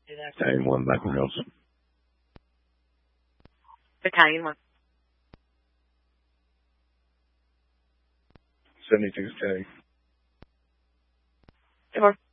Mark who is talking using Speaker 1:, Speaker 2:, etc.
Speaker 1: Battalion 1, Blackwood Hills.
Speaker 2: Battalion 1.
Speaker 1: 72 steady.
Speaker 2: 4.